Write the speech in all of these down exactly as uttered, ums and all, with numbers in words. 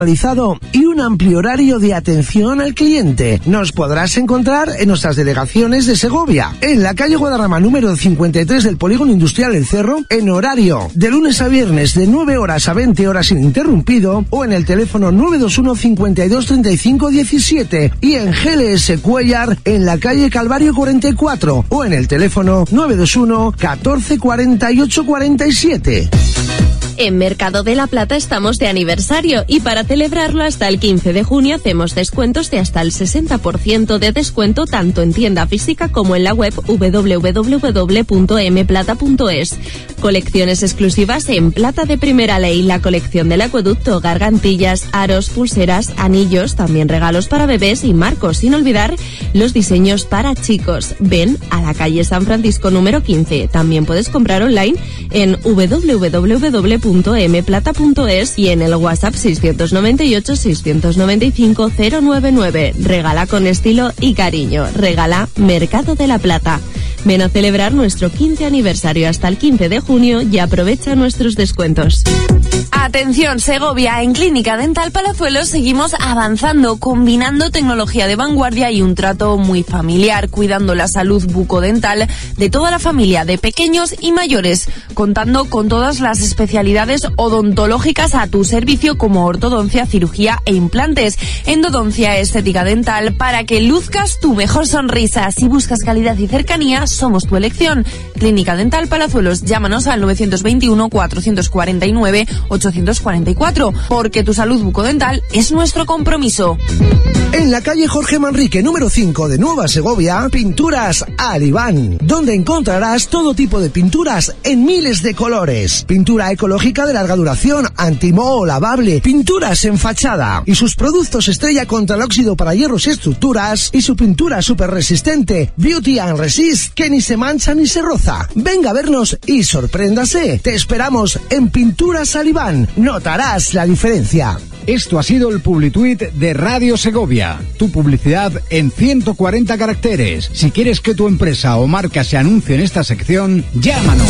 y un amplio horario de atención al cliente. Nos podrás encontrar en nuestras delegaciones de Segovia, en la calle Guadarrama número cincuenta y tres del Polígono Industrial El Cerro, en horario de lunes a viernes de nueve horas a veinte horas ininterrumpido, o en el teléfono nueve dos uno, cincuenta y dos, treinta y cinco, diecisiete, y en G L S Cuellar en la calle Calvario cuarenta y cuatro, o en el teléfono nueve dos uno, catorce, cuarenta y ocho, cuarenta y siete. En Mercado de la Plata estamos de aniversario y para celebrarlo hasta el quince de junio hacemos descuentos de hasta el sesenta por ciento de descuento tanto en tienda física como en la web doble u doble u doble u punto m plata punto es. Colecciones exclusivas en plata de primera ley, la colección del acueducto, gargantillas, aros, pulseras, anillos, también regalos para bebés y marcos, sin olvidar los diseños para chicos. Ven a la calle San Francisco número quince. También puedes comprar online en doble u doble u doble u punto m plata punto es y en el WhatsApp seiscientos noventa y ocho, seiscientos noventa y cinco, cero noventa y nueve. Regala con estilo y cariño. Regala Mercado de la Plata. Ven a celebrar nuestro quince aniversario hasta el quince de junio y aprovecha nuestros descuentos. Atención, Segovia, en Clínica Dental Palazuelos seguimos avanzando, combinando tecnología de vanguardia y un trato muy familiar, cuidando la salud bucodental de toda la familia, de pequeños y mayores, contando con todas las especialidades odontológicas a tu servicio como ortodoncia, cirugía e implantes, endodoncia, estética dental, para que luzcas tu mejor sonrisa. Si buscas calidad y cercanía, somos tu elección. Clínica Dental Palazuelos, llámanos al nueve dos uno, cuatro cuatro nueve, ocho cuatro cuatro, porque tu salud bucodental es nuestro compromiso. En la calle Jorge Manrique número cinco de Nueva Segovia, Pinturas Alibán, donde encontrarás todo tipo de pinturas en miles de colores. Pintura ecológica de larga duración, antimoho, lavable, pinturas en fachada y sus productos estrella contra el óxido para hierros y estructuras, y su pintura súper resistente Beauty and Resist, que ni se mancha ni se roza. Venga a vernos y sorpréndase. Te esperamos en Pinturas Alibán. Notarás la diferencia. Esto ha sido el Publituit de Radio Segovia. Tu publicidad en ciento cuarenta caracteres. Si quieres que tu empresa o marca se anuncie en esta sección, llámanos.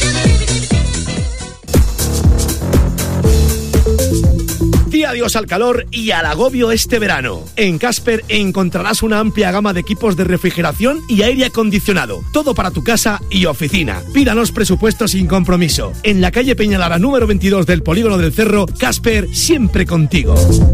Di adiós al calor y al agobio este verano. En Casper encontrarás una amplia gama de equipos de refrigeración y aire acondicionado. Todo para tu casa y oficina. Pídanos presupuesto sin compromiso. En la calle Peñalara número veintidós del Polígono del Cerro, Casper, siempre contigo.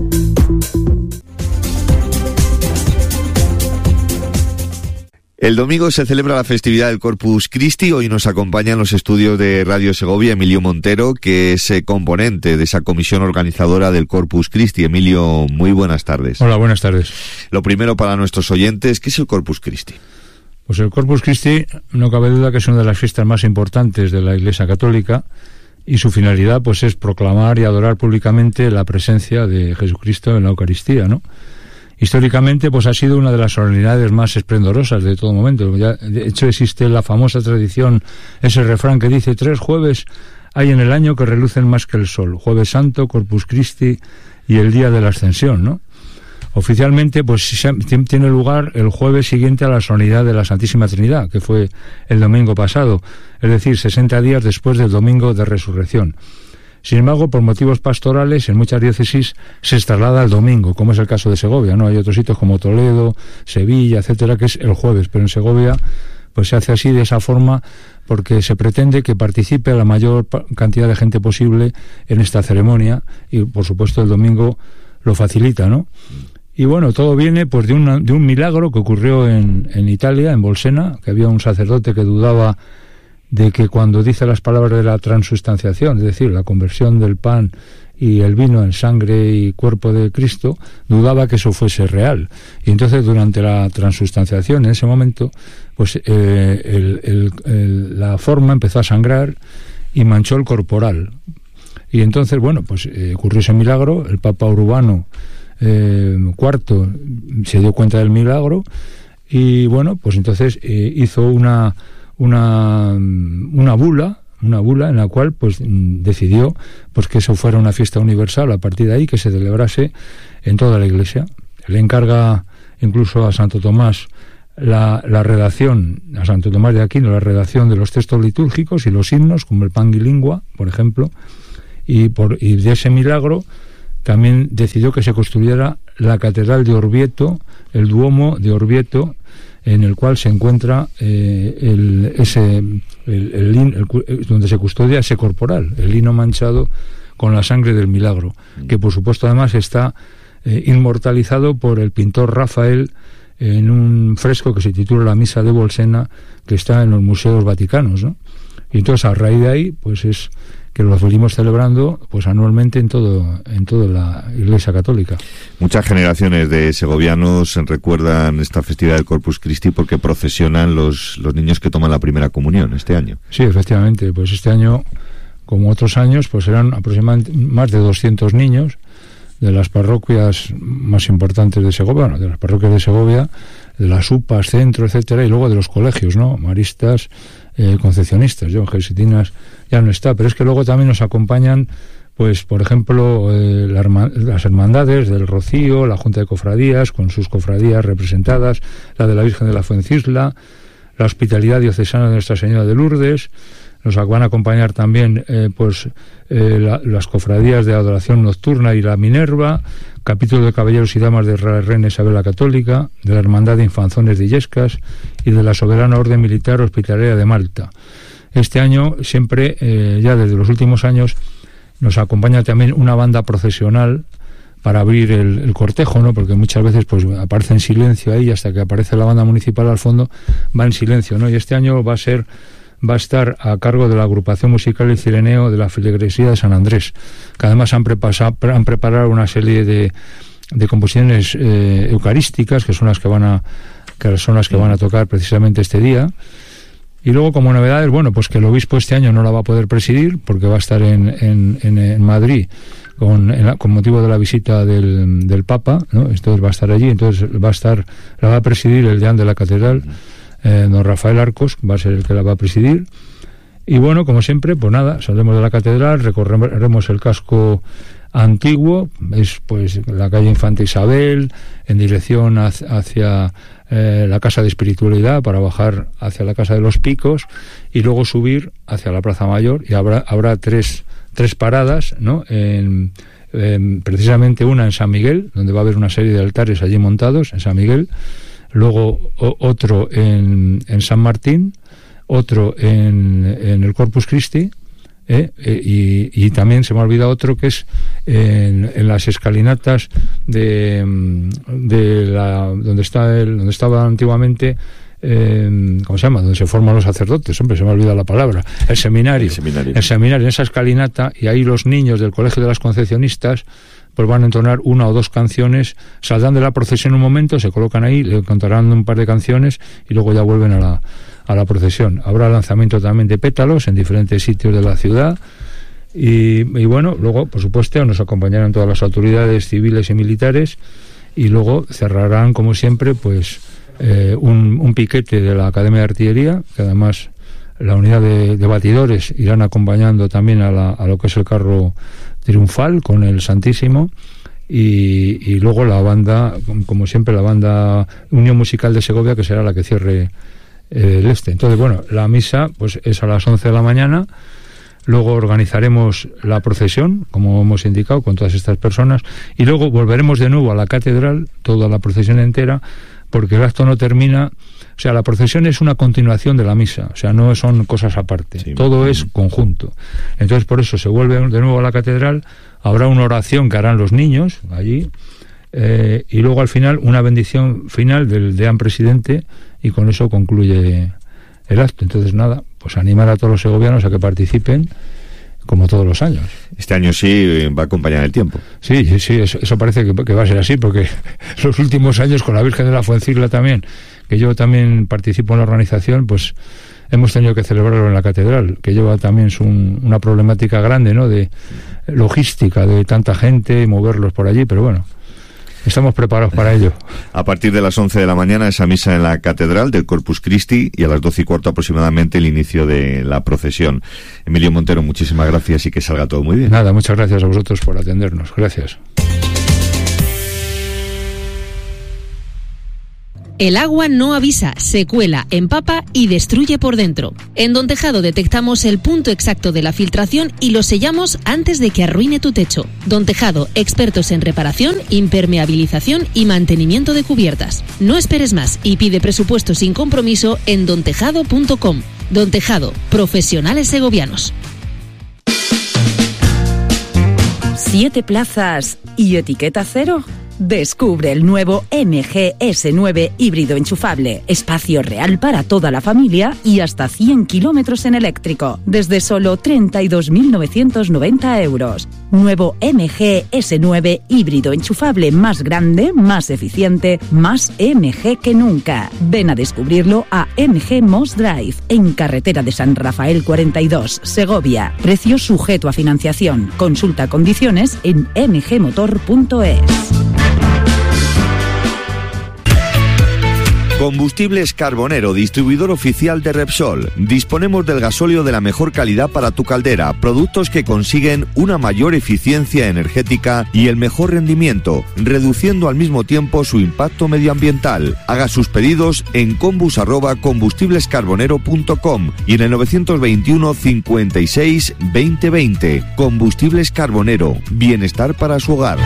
El domingo se celebra la festividad del Corpus Christi. Hoy nos acompaña en los estudios de Radio Segovia Emilio Montero, que es eh, componente de esa comisión organizadora del Corpus Christi. Emilio, muy buenas tardes. Hola, buenas tardes. Lo primero para nuestros oyentes, ¿qué es el Corpus Christi? Pues el Corpus Christi, no cabe duda que es una de las fiestas más importantes de la Iglesia Católica, y su finalidad pues es proclamar y adorar públicamente la presencia de Jesucristo en la Eucaristía, ¿no? Históricamente, pues ha sido una de las solemnidades más esplendorosas de todo momento. Ya, de hecho, existe la famosa tradición, ese refrán que dice: tres jueves hay en el año que relucen más que el sol. Jueves Santo, Corpus Christi y el Día de la Ascensión, ¿no? Oficialmente, pues tiene lugar el jueves siguiente a la solemnidad de la Santísima Trinidad, que fue el domingo pasado, es decir, sesenta días después del domingo de Resurrección. Sin embargo, por motivos pastorales, en muchas diócesis se traslada al domingo, como es el caso de Segovia, ¿no? Hay otros sitios como Toledo, Sevilla, etcétera, que es el jueves, pero en Segovia pues se hace así, de esa forma, porque se pretende que participe la mayor cantidad de gente posible en esta ceremonia, y por supuesto el domingo lo facilita, ¿no? Y bueno, todo viene pues de, una, de un milagro que ocurrió en, en Italia, en Bolsena, que había un sacerdote que dudaba de que cuando dice las palabras de la transustanciación, es decir, la conversión del pan y el vino en sangre y cuerpo de Cristo, dudaba que eso fuese real. Y entonces, durante la transustanciación, en ese momento, pues eh, el, el, el, la forma empezó a sangrar y manchó el corporal. Y entonces, bueno, pues eh, ocurrió ese milagro. El Papa Urbano eh, cuarto se dio cuenta del milagro y, bueno, pues entonces eh, hizo una... una una bula una bula en la cual pues decidió pues que eso fuera una fiesta universal a partir de ahí, que se celebrase en toda la Iglesia. Le encarga incluso a Santo Tomás la, la redacción, a Santo Tomás de Aquino, la redacción de los textos litúrgicos y los himnos, como el Panguilingua, por ejemplo, y por y de ese milagro también decidió que se construyera la Catedral de Orvieto, el Duomo de Orvieto, en el cual se encuentra eh, el, ese, el, el, lin, el, donde se custodia ese corporal, el lino manchado con la sangre del milagro, que por supuesto además está eh, inmortalizado por el pintor Rafael en un fresco que se titula La Misa de Bolsena, que está en los museos vaticanos, ¿no? Y entonces a raíz de ahí, pues es que lo venimos celebrando pues anualmente en todo en toda la Iglesia Católica. Muchas generaciones de segovianos recuerdan esta festividad del Corpus Christi porque procesionan los, los niños que toman la primera comunión este año. Sí, efectivamente, pues este año, como otros años, pues eran aproximadamente más de doscientos niños de las parroquias más importantes de Segovia, bueno, de las parroquias de Segovia, de las U P As, centro, etcétera, y luego de los colegios, ¿no? Maristas, eh, concepcionistas, yo, jesuitinas ya no está, pero es que luego también nos acompañan, pues, por ejemplo, eh, la herma, las hermandades del Rocío, la Junta de Cofradías, con sus cofradías representadas, la de la Virgen de la Fuencisla, la Hospitalidad Diocesana de Nuestra Señora de Lourdes. Nos van a acompañar también eh, pues eh, la, las cofradías de adoración nocturna y la Minerva, capítulo de caballeros y damas de la Reina Isabel la Católica, de la Hermandad de Infanzones de Illescas y de la Soberana Orden Militar Hospitalaria de Malta. Este año, siempre, eh, ya desde los últimos años, nos acompaña también una banda procesional para abrir el, el cortejo, ¿no? Porque muchas veces pues aparece en silencio ahí, hasta que aparece la banda municipal al fondo, va en silencio, ¿no? Y este año va a ser... va a estar a cargo de la agrupación musical El Cireneo de la Feligresía de San Andrés, que además han, prepasa, han preparado una serie de, de composiciones eh, eucarísticas, que son las que van a que son las que van a tocar precisamente este día. Y luego, como novedades, bueno, pues que el obispo este año no la va a poder presidir, porque va a estar en, en, en, en Madrid con, en la, con motivo de la visita del, del Papa, ¿no? Entonces va a estar allí, entonces va a estar, la va a presidir el deán de la catedral, Eh, don Rafael Arcos, va a ser el que la va a presidir. Y bueno, como siempre, pues nada, saldremos de la catedral, recorreremos el casco antiguo, es pues la calle Infanta Isabel, en dirección hacia, hacia eh, la Casa de Espiritualidad, para bajar hacia la Casa de los Picos, y luego subir hacia la Plaza Mayor, y habrá, habrá tres, tres paradas, ¿no? En, en, precisamente una en San Miguel, donde va a haber una serie de altares allí montados, en San Miguel. Luego o, otro en, en San Martín, otro en, en el Corpus Christi, eh, eh, y, y también se me ha olvidado otro que es en, en las escalinatas de, de la donde está el, donde estaba antiguamente, eh, ¿cómo se llama? Donde se forman los sacerdotes, hombre, se me ha olvidado la palabra, el seminario, el seminario, el seminario en esa escalinata, y ahí los niños del Colegio de las Concepcionistas pues van a entonar una o dos canciones, saldrán de la procesión un momento, se colocan ahí, le cantarán un par de canciones y luego ya vuelven a la, a la procesión. Habrá lanzamiento también de pétalos en diferentes sitios de la ciudad y, y bueno, luego por supuesto nos acompañarán todas las autoridades civiles y militares, y luego cerrarán como siempre pues eh, un, un piquete de la Academia de Artillería, que además la unidad de, de batidores irán acompañando también a, la, a lo que es el carro triunfal con el Santísimo, y, y luego la banda, como siempre, la banda Unión Musical de Segovia, que será la que cierre eh, el este. Entonces, bueno, la misa pues es a las once de la mañana, luego organizaremos la procesión, como hemos indicado, con todas estas personas, y luego volveremos de nuevo a la catedral, toda la procesión entera, porque el acto no termina. O sea, la procesión es una continuación de la misa, o sea, no son cosas aparte, sí, todo es conjunto. Entonces, por eso se vuelve de nuevo a la catedral, habrá una oración que harán los niños allí, eh, y luego al final una bendición final del deán presidente, y con eso concluye el acto. Entonces, nada, pues animar a todos los segovianos a que participen, como todos los años. Este año sí va a acompañar el tiempo. Sí, sí, sí, eso, eso parece que, que va a ser así, porque los últimos años con la Virgen de la Fuencisla también, que yo también participo en la organización, pues hemos tenido que celebrarlo en la catedral, que lleva también su, una problemática grande, ¿no?, de logística, de tanta gente y moverlos por allí, pero bueno, estamos preparados para ello. A partir de las once de la mañana esa misa en la catedral del Corpus Christi, y a las doce y cuarto aproximadamente el inicio de la procesión. Emilio Montero, muchísimas gracias y que salga todo muy bien. Nada, muchas gracias a vosotros por atendernos. Gracias. El agua no avisa, se cuela, empapa y destruye por dentro. En Don Tejado detectamos el punto exacto de la filtración y lo sellamos antes de que arruine tu techo. Don Tejado, expertos en reparación, impermeabilización y mantenimiento de cubiertas. No esperes más y pide presupuesto sin compromiso en don tejado punto com. Don Tejado, profesionales segovianos. ¿Siete plazas y etiqueta cero? Descubre el nuevo M G S nueve híbrido enchufable. Espacio real para toda la familia y hasta cien kilómetros en eléctrico. Desde solo treinta y dos mil novecientos noventa euros. Nuevo M G S nueve híbrido enchufable más grande, más eficiente, más M G que nunca. Ven a descubrirlo a M G Moss Drive, en carretera de San Rafael cuarenta y dos, Segovia. Precio sujeto a financiación. Consulta condiciones en m g motor punto es. Combustibles Carbonero, distribuidor oficial de Repsol. Disponemos del gasóleo de la mejor calidad para tu caldera, productos que consiguen una mayor eficiencia energética y el mejor rendimiento, reduciendo al mismo tiempo su impacto medioambiental. Haga sus pedidos en combus arroba combustiblescarbonero punto com y en el novecientos veintiuno cincuenta y seis veinte veinte. Combustibles Carbonero, bienestar para su hogar.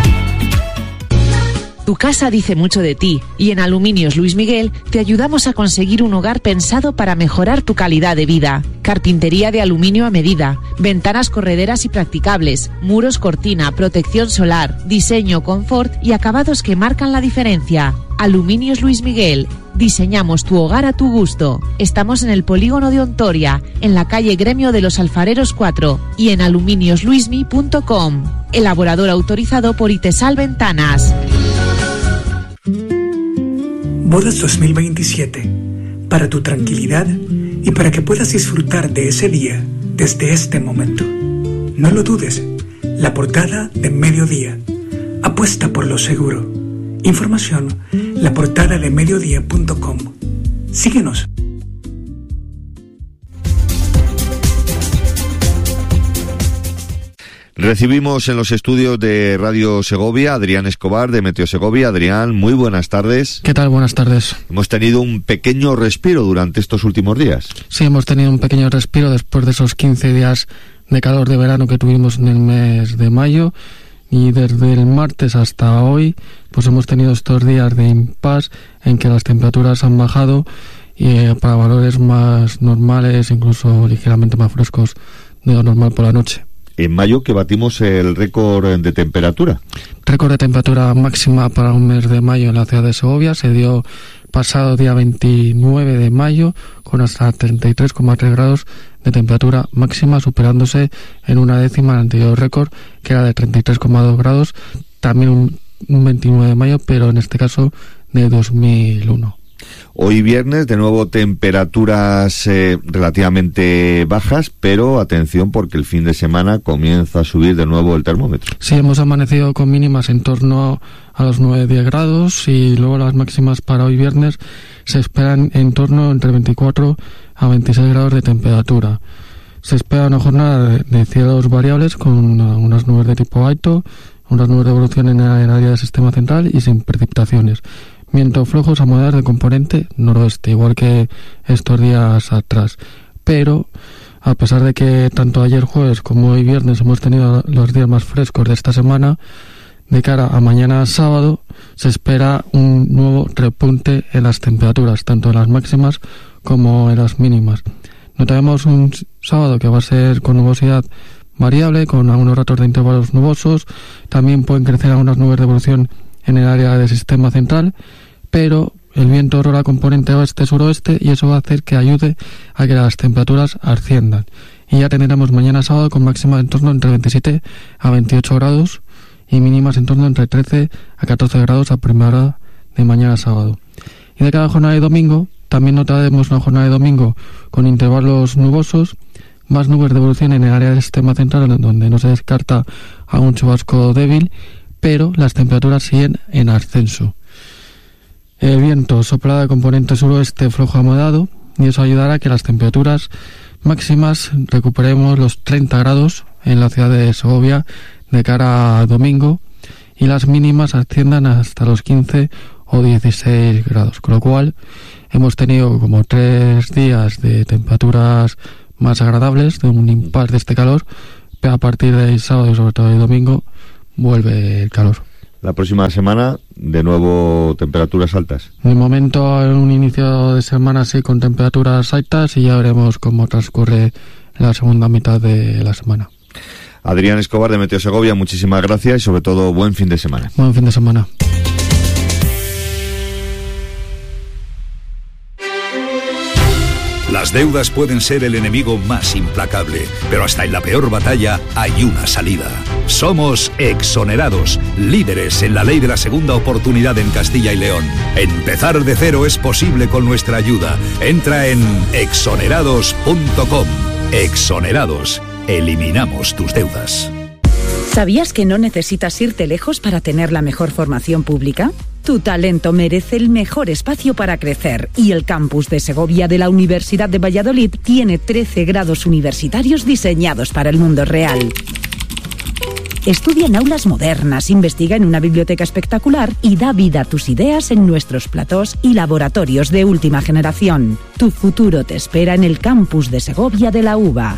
Tu casa dice mucho de ti y en Aluminios Luis Miguel te ayudamos a conseguir un hogar pensado para mejorar tu calidad de vida. Carpintería de aluminio a medida, ventanas correderas y practicables, muros cortina, protección solar, diseño, confort y acabados que marcan la diferencia. Aluminios Luis Miguel. Diseñamos tu hogar a tu gusto. Estamos en el polígono de Ontoria, en la calle Gremio de los Alfareros cuatro y en aluminios luismi punto com. Elaborador autorizado por Itesal Ventanas. Bodas dos mil veintisiete. Para tu tranquilidad y para que puedas disfrutar de ese día desde este momento. No lo dudes. La portada de Mediodía. Apuesta por lo seguro. Información, la portada de mediodía punto com. Síguenos. Recibimos en los estudios de Radio Segovia a Adrián Escobar de Meteo Segovia. Adrián, muy buenas tardes. ¿Qué tal? Buenas tardes. Hemos tenido un pequeño respiro durante estos últimos días. Sí, hemos tenido un pequeño respiro después de esos quince días de calor de verano que tuvimos en el mes de mayo. Y desde el martes hasta hoy, pues hemos tenido estos días de impasse en que las temperaturas han bajado y eh, para valores más normales, incluso ligeramente más frescos de lo normal por la noche. En mayo que batimos el récord de temperatura. Récord de temperatura máxima para un mes de mayo en la ciudad de Segovia se dio pasado día veintinueve de mayo con hasta treinta y tres coma tres grados de temperatura máxima, superándose en una décima el anterior récord que era de treinta y tres coma dos grados, también un, un veintinueve de mayo, pero en este caso de dos mil uno. Hoy viernes, de nuevo temperaturas eh, relativamente bajas, pero atención porque el fin de semana comienza a subir de nuevo el termómetro. Sí, hemos amanecido con mínimas en torno a los nueve a diez grados y luego las máximas para hoy viernes se esperan en torno entre veinticuatro a veintiséis grados de temperatura. Se espera una jornada de, de cielos variables con una, unas nubes de tipo alto, unas nubes de evolución en el área del sistema central y sin precipitaciones. Vientos flojos a moderar de componente noroeste, igual que estos días atrás. Pero, a pesar de que tanto ayer jueves como hoy viernes hemos tenido los días más frescos de esta semana, de cara a mañana sábado se espera un nuevo repunte en las temperaturas, tanto en las máximas como en las mínimas. Notaremos un sábado que va a ser con nubosidad variable, con algunos ratos de intervalos nubosos. También pueden crecer algunas nubes de evolución en el área del sistema central, pero el viento rola componente oeste-suroeste y eso va a hacer que ayude a que las temperaturas asciendan. Y ya tendremos mañana sábado con máximas en torno entre veintisiete a veintiocho grados y mínimas en torno entre trece a catorce grados a primera hora de mañana sábado. Y de cada jornada de domingo, también notaremos una jornada de domingo con intervalos nubosos, más nubes de evolución en el área del sistema central, donde no se descarta a un chubasco débil, pero las temperaturas siguen en ascenso. El viento sopla de componente suroeste flojo a moderado y eso ayudará a que las temperaturas máximas recuperemos los treinta grados en la ciudad de Segovia de cara a domingo y las mínimas asciendan hasta los quince o dieciséis grados, con lo cual hemos tenido como tres días de temperaturas más agradables, de un impasse de este calor, pero a partir del sábado y sobre todo el domingo vuelve el calor. La próxima semana, de nuevo, temperaturas altas. De momento, en un inicio de semana sí con temperaturas altas y ya veremos cómo transcurre la segunda mitad de la semana. Adrián Escobar de Meteo Segovia, muchísimas gracias y sobre todo buen fin de semana. Buen fin de semana. Las deudas pueden ser el enemigo más implacable, pero hasta en la peor batalla hay una salida. Somos Exonerados, líderes en la ley de la segunda oportunidad en Castilla y León. Empezar de cero es posible con nuestra ayuda. Entra en exonerados punto com. Exonerados. Eliminamos tus deudas. ¿Sabías que no necesitas irte lejos para tener la mejor formación pública? Tu talento merece el mejor espacio para crecer y el campus de Segovia de la Universidad de Valladolid tiene trece grados universitarios diseñados para el mundo real. Estudia en aulas modernas, investiga en una biblioteca espectacular y da vida a tus ideas en nuestros platós y laboratorios de última generación. Tu futuro te espera en el campus de Segovia de la U B A.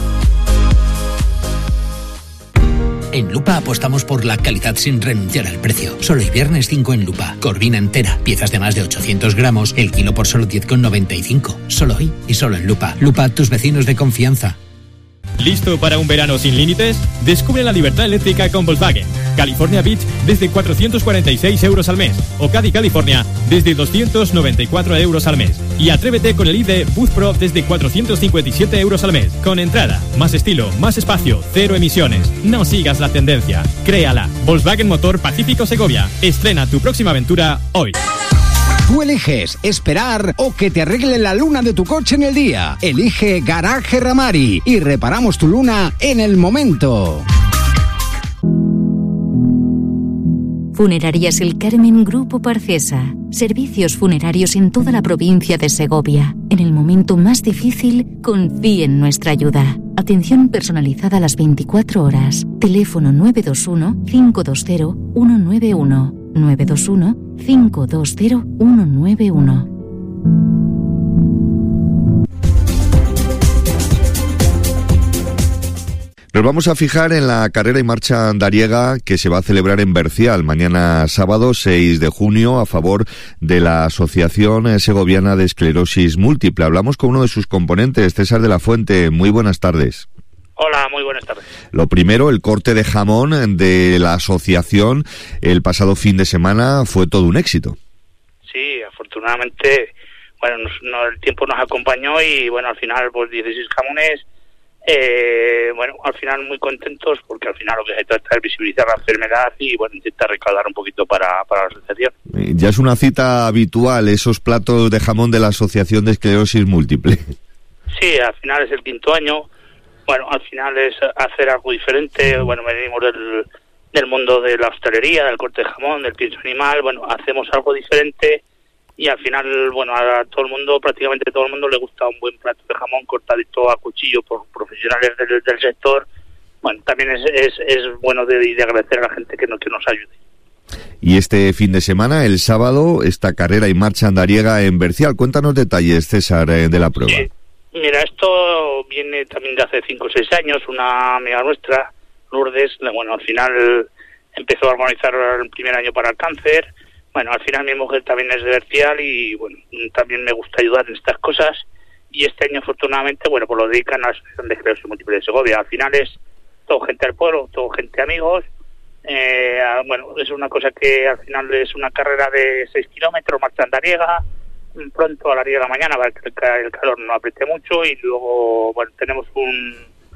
En Lupa apostamos por la calidad sin renunciar al precio. Solo hoy viernes cinco en Lupa. Corvina entera, piezas de más de ochocientos gramos, el kilo por solo diez con noventa y cinco. Solo hoy y solo en Lupa. Lupa, tus vecinos de confianza. ¿Listo para un verano sin límites? Descubre la libertad eléctrica con Volkswagen. California Beach desde cuatrocientos cuarenta y seis euros al mes. O Caddy California desde doscientos noventa y cuatro euros al mes. Y atrévete con el I D Boost Pro desde cuatrocientos cincuenta y siete euros al mes. Con entrada, más estilo, más espacio, cero emisiones. No sigas la tendencia. Créala. Volkswagen Motor Pacífico Segovia. Estrena tu próxima aventura hoy. Tú eliges esperar o que te arregle la luna de tu coche en el día. Elige Garaje Ramari y reparamos tu luna en el momento. Funerarias El Carmen Grupo Parcesa. Servicios funerarios en toda la provincia de Segovia. En el momento más difícil, confíe en nuestra ayuda. Atención personalizada a las veinticuatro horas. Teléfono nueve dos uno, cinco dos cero, uno nueve uno. nueve dos uno, cinco dos cero, uno nueve uno. Nos vamos a fijar en la carrera y marcha andariega que se va a celebrar en Bercial mañana sábado seis de junio a favor de la Asociación Segoviana de Esclerosis Múltiple. Hablamos con uno de sus componentes, César de la Fuente. Muy buenas tardes. Hola, muy buenas tardes. Lo primero, el corte de jamón de la asociación el pasado fin de semana fue todo un éxito. Sí, afortunadamente, bueno, nos, no, el tiempo nos acompañó y bueno, al final pues dieciséis jamones, eh, bueno, al final muy contentos porque al final lo que se trata es visibilizar la enfermedad y bueno, intentar recaudar un poquito para, para la asociación. Ya es una cita habitual esos platos de jamón de la Asociación de Esclerosis Múltiple. Sí, al final es el quinto año. Bueno, al final es hacer algo diferente. Bueno, venimos del, del mundo de la hostelería, del corte de jamón, del pienso animal. Bueno, hacemos algo diferente y al final, bueno, a todo el mundo, prácticamente todo el mundo le gusta un buen plato de jamón cortadito a cuchillo por profesionales del, del sector. Bueno, también es, es, es bueno de, de agradecer a la gente que, no, que nos ayude. Y este fin de semana, el sábado, esta carrera y marcha andariega en Bercial. Cuéntanos detalles, César, de la prueba. Sí. Mira, esto viene también de hace cinco o seis años, una amiga nuestra, Lourdes, bueno, al final empezó a organizar el primer año para el cáncer. Bueno, al final mi mujer también es de Bercial y, bueno, también me gusta ayudar en estas cosas. Y este año, afortunadamente, bueno, pues lo dedican a la Asociación de Esclerosis Múltiple de Segovia. Al final es todo gente del pueblo, todo gente amigos. Eh, bueno, es una cosa que al final es una carrera de seis kilómetros, marcha andariega. Pronto a las diez de la mañana para que el calor no apriete mucho y luego, bueno, tenemos un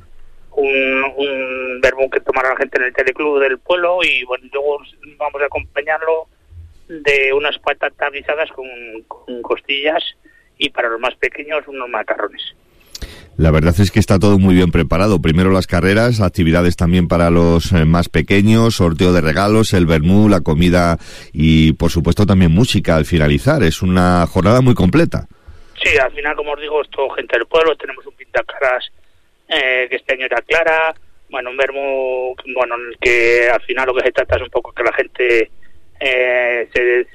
un, un vermú que tomará la gente en el teleclub del pueblo y, bueno, luego vamos a acompañarlo de unas patatas guisadas con, con costillas y para los más pequeños unos macarrones. La verdad es que está todo muy bien preparado. Primero las carreras, actividades también para los más pequeños, sorteo de regalos, el vermú, la comida y, por supuesto, también música al finalizar. Es una jornada muy completa. Sí, al final, como os digo, es todo gente del pueblo. Tenemos un pintacaras eh, que este año era Clara. Bueno, un vermú, bueno, en el que al final lo que se trata es un poco que la gente eh, se, se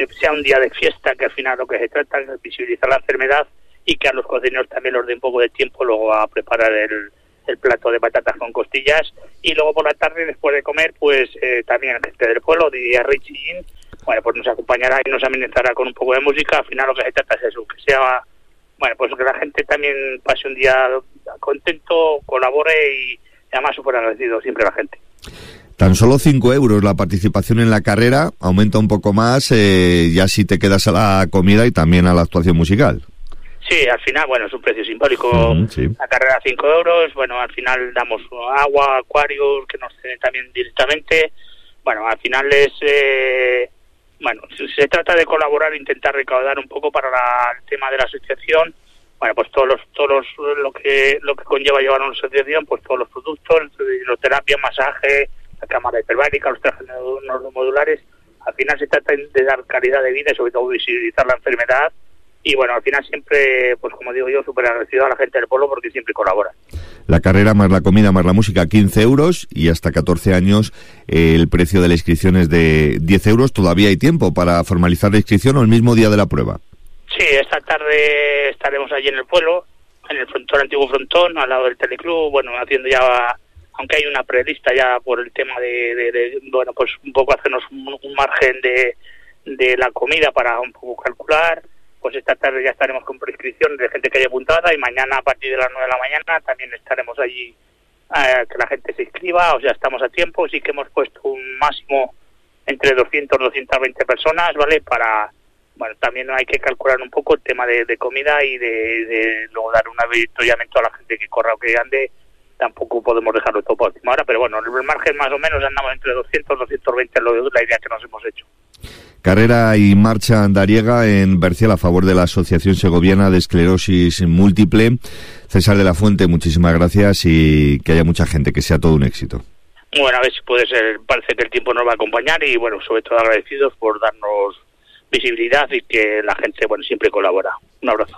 que sea un día de fiesta, que al final lo que se trata es visibilizar la enfermedad y que a los cocineros también les dé un poco de tiempo luego a preparar el, el plato de patatas con costillas. Y luego por la tarde, después de comer, pues eh, también gente del pueblo, diría Richie, bueno, pues nos acompañará y nos amenizará con un poco de música. Al final lo que se trata es eso, que sea, bueno, pues que la gente también pase un día contento, colabore y además súper agradecido siempre la gente. Tan solo cinco euros la participación en la carrera, aumenta un poco más, eh, ya si te quedas a la comida y también a la actuación musical. Sí, al final, bueno, es un precio simbólico. Mm, sí. La carrera cinco euros, bueno, al final damos agua, acuarios, que nos ceden también directamente. Bueno, al final es, eh, bueno, se, se trata de colaborar, intentar recaudar un poco para la, el tema de la asociación. Bueno, pues todos los, todos los, lo que, lo que conlleva llevar una asociación, pues todos los productos, hidroterapia, masaje, la cámara hiperbárica, los trajes modulares. Al final se trata de dar calidad de vida y sobre todo visibilizar la enfermedad. Y bueno, al final siempre, pues como digo yo, súper agradecido a la gente del pueblo porque siempre colabora. La carrera más la comida más la música, quince euros, y hasta catorce años eh, el precio de la inscripción es de diez euros. ¿Todavía hay tiempo para formalizar la inscripción o el mismo día de la prueba? Sí, esta tarde estaremos allí en el pueblo, en el frontón, antiguo frontón, al lado del teleclub, bueno, haciendo ya, aunque hay una prelista ya por el tema de, de, de bueno, pues un poco hacernos un, un margen de, de la comida para un poco calcular. Pues esta tarde ya estaremos con prescripción de gente que haya apuntada y mañana a partir de las nueve de la mañana también estaremos allí eh, que la gente se inscriba, o sea, estamos a tiempo. Sí que hemos puesto un máximo entre doscientas, doscientas veinte personas, ¿vale? Para, bueno, también hay que calcular un poco el tema de, de comida y de, de luego dar un avituallamiento a la gente que corra o que ande. Tampoco podemos dejarlo todo por última hora, pero bueno, el margen más o menos andamos entre doscientos, doscientos veinte, lo, la idea que nos hemos hecho. Carrera y marcha andariega en Bercial a favor de la Asociación Segoviana de Esclerosis Múltiple. César de la Fuente, muchísimas gracias y que haya mucha gente, que sea todo un éxito. Bueno, a ver si puede ser, parece que el tiempo nos va a acompañar y bueno, sobre todo agradecidos por darnos visibilidad y que la gente, bueno, siempre colabora. Un abrazo.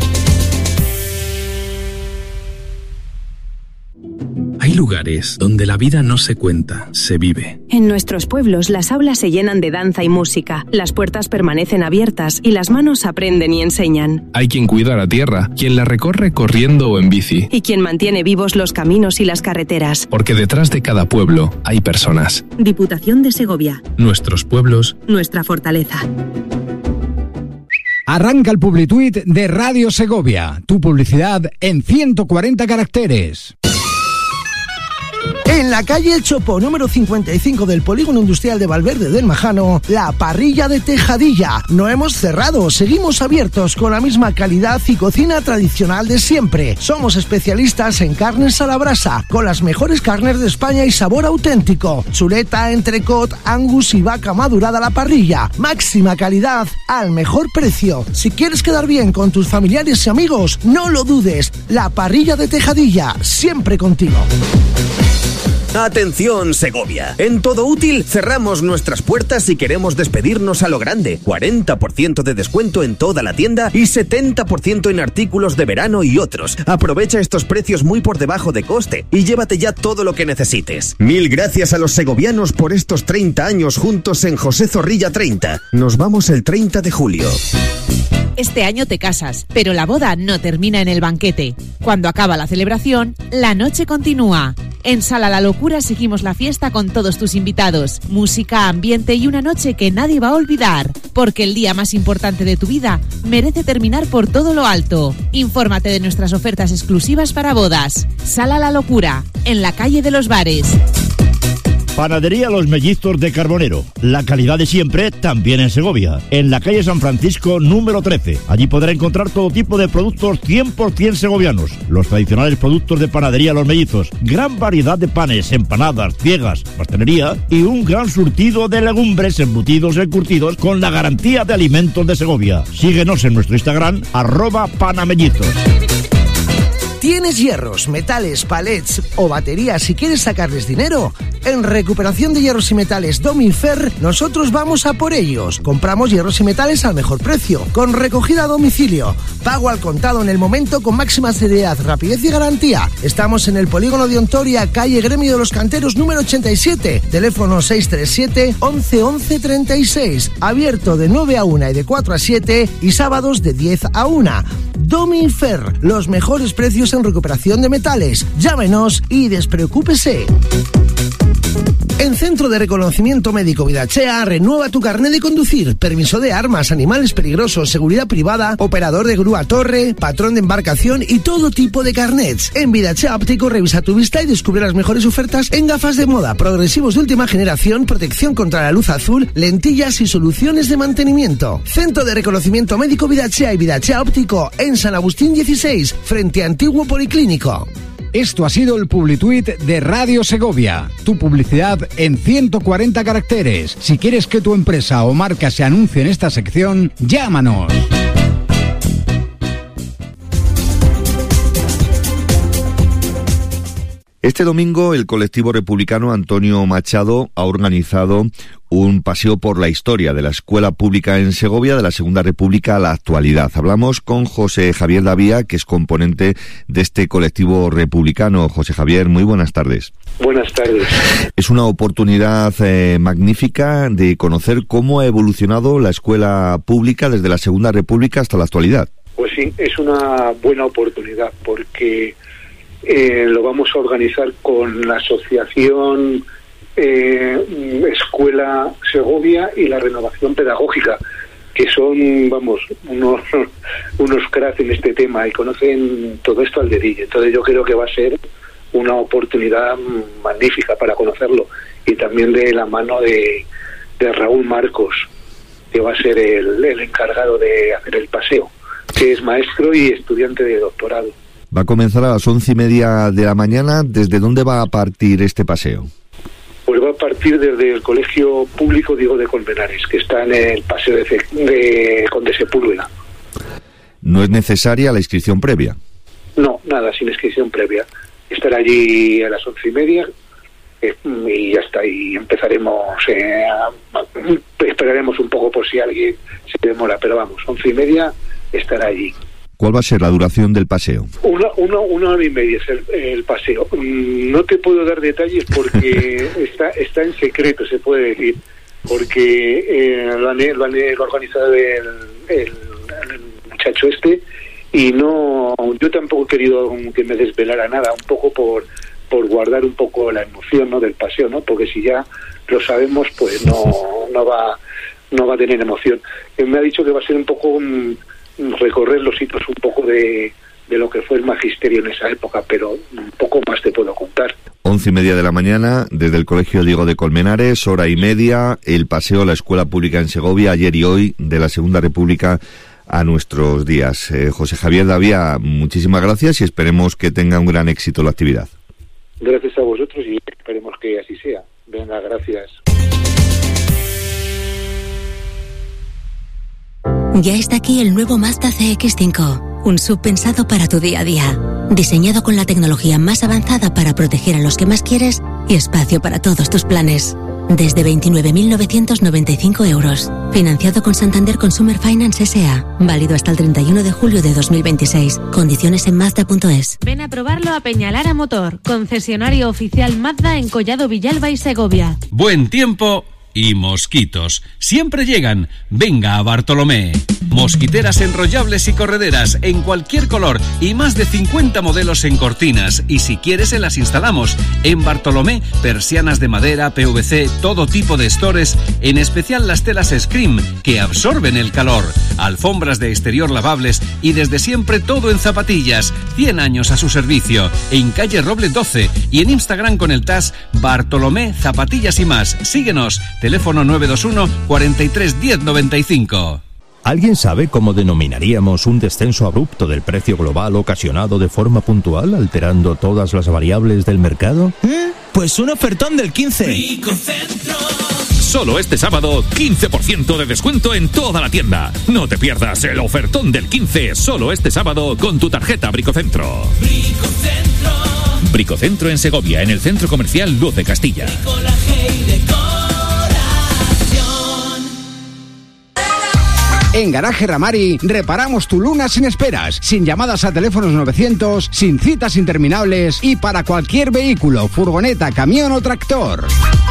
Hay lugares donde la vida no se cuenta, se vive. En nuestros pueblos las aulas se llenan de danza y música, las puertas permanecen abiertas y las manos aprenden y enseñan. Hay quien cuida la tierra, quien la recorre corriendo o en bici. Y quien mantiene vivos los caminos y las carreteras. Porque detrás de cada pueblo hay personas. Diputación de Segovia. Nuestros pueblos. Nuestra fortaleza. Arranca el Publituit de Radio Segovia. Tu publicidad en ciento cuarenta caracteres. En la calle El Chopo, número cincuenta y cinco del Polígono Industrial de Valverde del Majano, la parrilla de Tejadilla. No hemos cerrado, seguimos abiertos con la misma calidad y cocina tradicional de siempre. Somos especialistas en carnes a la brasa, con las mejores carnes de España y sabor auténtico. Chuleta, entrecot, angus y vaca madurada a la parrilla. Máxima calidad al mejor precio. Si quieres quedar bien con tus familiares y amigos, no lo dudes. La parrilla de Tejadilla, siempre contigo. Atención, Segovia. En Todo Útil cerramos nuestras puertas y queremos despedirnos a lo grande. cuarenta por ciento de descuento en toda la tienda y setenta por ciento en artículos de verano y otros. Aprovecha estos precios muy por debajo de coste y llévate ya todo lo que necesites. Mil gracias a los segovianos por estos treinta años juntos en José Zorrilla treinta. Nos vamos el treinta de julio. Este año te casas, pero la boda no termina en el banquete. Cuando acaba la celebración, la noche continúa. En Sala La Locura seguimos la fiesta con todos tus invitados. Música, ambiente y una noche que nadie va a olvidar. Porque el día más importante de tu vida merece terminar por todo lo alto. Infórmate de nuestras ofertas exclusivas para bodas. Sala La Locura, en la calle de los Bares. Panadería Los Mellizos de Carbonero. La calidad de siempre también en Segovia. En la calle San Francisco número trece. Allí podrá encontrar todo tipo de productos cien por ciento segovianos. Los tradicionales productos de Panadería Los Mellizos. Gran variedad de panes, empanadas, ciegas, pastelería y un gran surtido de legumbres, embutidos y encurtidos con la garantía de alimentos de Segovia. Síguenos en nuestro Instagram, arroba panamellizos. ¿Tienes hierros, metales, palets o baterías y quieres sacarles dinero? En Recuperación de Hierros y Metales Domifer, nosotros vamos a por ellos. Compramos hierros y metales al mejor precio, con recogida a domicilio, pago al contado en el momento con máxima seriedad, rapidez y garantía. Estamos en el Polígono de Ontoria, calle Gremio de los Canteros número ochenta y siete, teléfono seis tres siete, once, once, treinta y seis, abierto de nueve a una y de cuatro a siete y sábados de diez a una. Domifer, los mejores precios en recuperación de metales. Llámenos y despreocúpese. En Centro de Reconocimiento Médico Vidachea, renueva tu carnet de conducir, permiso de armas, animales peligrosos, seguridad privada, operador de grúa torre, patrón de embarcación y todo tipo de carnets. En Vidachea Óptico revisa tu vista y descubre las mejores ofertas en gafas de moda, progresivos de última generación, protección contra la luz azul, lentillas y soluciones de mantenimiento. Centro de Reconocimiento Médico Vidachea y Vidachea Óptico en San Agustín dieciséis, frente a Antiguo Policlínico. Esto ha sido el Publituit de Radio Segovia. Tu publicidad en ciento cuarenta caracteres. Si quieres que tu empresa o marca se anuncie en esta sección, llámanos. Este domingo el colectivo republicano Antonio Machado ha organizado un paseo por la historia de la escuela pública en Segovia, de la Segunda República a la actualidad. Hablamos con José Javier Davía, que es componente de este colectivo republicano. José Javier, muy buenas tardes. Buenas tardes. Es una oportunidad eh, magnífica de conocer cómo ha evolucionado la escuela pública desde la Segunda República hasta la actualidad. Pues sí, es una buena oportunidad porque eh, lo vamos a organizar con la asociación eh, Escuela Segovia y la Renovación Pedagógica, que son, vamos, unos unos cracks en este tema y conocen todo esto al dedillo. Entonces yo creo que va a ser una oportunidad magnífica para conocerlo, y también de la mano de, de Raúl Marcos, que va a ser el, el encargado de hacer el paseo, que es maestro y estudiante de doctorado. Va a comenzar a las once y media de la mañana. ¿Desde dónde va a partir este paseo? Pues va a partir desde el Colegio Público Diego de Colmenares, que está en el paseo de, de Conde Sepúlveda. ¿No es necesaria la inscripción previa? No, nada, sin inscripción previa. Estar allí a las once y media eh, y ya está, y empezaremos, eh, a, a, esperaremos un poco por si alguien se demora, pero vamos, once y media estará allí. ¿Cuál va a ser la duración del paseo? Una, una, una hora y media es el, el paseo. No te puedo dar detalles porque está está en secreto, se puede decir, porque eh, lo, han, lo han lo ha organizado el, el, el muchacho este, y no, yo tampoco he querido que me desvelara nada, un poco por por guardar un poco la emoción, ¿no?, del paseo, ¿no? Porque si ya lo sabemos, pues no no va no va a tener emoción. Él me ha dicho que va a ser un poco un, recorrer los sitios un poco de, de lo que fue el magisterio en esa época, pero un poco más te puedo contar. Once y media de la mañana, desde el Colegio Diego de Colmenares, hora y media, el paseo a la escuela pública en Segovia, ayer y hoy, de la Segunda República a nuestros días. Eh, José Javier Davía, muchísimas gracias y esperemos que tenga un gran éxito la actividad. Gracias a vosotros y esperemos que así sea. Venga, gracias. Ya está aquí el nuevo Mazda C X cinco, un S U V pensado para tu día a día, diseñado con la tecnología más avanzada para proteger a los que más quieres y espacio para todos tus planes. Desde veintinueve mil novecientos noventa y cinco euros, financiado con Santander Consumer Finance S A, válido hasta el treinta y uno de julio de dos mil veintiséis. Condiciones en Mazda punto es. Ven a probarlo a Peñalara Motor, concesionario oficial Mazda en Collado Villalba y Segovia. Buen tiempo y mosquitos. Siempre llegan. Venga a Bartolomé. Mosquiteras enrollables y correderas en cualquier color y más de cincuenta modelos en cortinas, y si quieres se las instalamos. En Bartolomé, persianas de madera, P V C, todo tipo de estores, en especial las telas Scream que absorben el calor, alfombras de exterior lavables y desde siempre todo en zapatillas. cien años a su servicio. En calle Roble doce y en Instagram con el tag Bartolomé Zapatillas y más. Síguenos. Teléfono nueve dos uno, cuarenta y tres, diez, noventa y cinco. ¿Alguien sabe cómo denominaríamos un descenso abrupto del precio global ocasionado de forma puntual, alterando todas las variables del mercado? ¿Eh? Pues un ofertón del quince. Solo este sábado, quince por ciento de descuento en toda la tienda. No te pierdas el ofertón del quince, solo este sábado, con tu tarjeta Bricocentro. Bricocentro. Bricocentro en Segovia, en el Centro Comercial Luz de Castilla. En Garaje Ramari reparamos tu Luna sin esperas, sin llamadas a teléfonos novecientos, sin citas interminables y para cualquier vehículo, furgoneta, camión o tractor.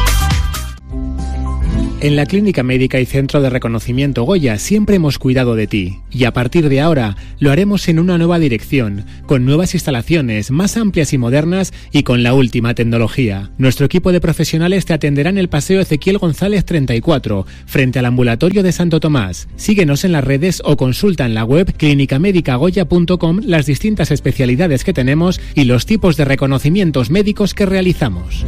En la Clínica Médica y Centro de Reconocimiento Goya siempre hemos cuidado de ti y a partir de ahora lo haremos en una nueva dirección, con nuevas instalaciones más amplias y modernas y con la última tecnología. Nuestro equipo de profesionales te atenderá en el Paseo Ezequiel González treinta y cuatro, frente al ambulatorio de Santo Tomás. Síguenos en las redes o consulta en la web clínica médica goya punto com las distintas especialidades que tenemos y los tipos de reconocimientos médicos que realizamos.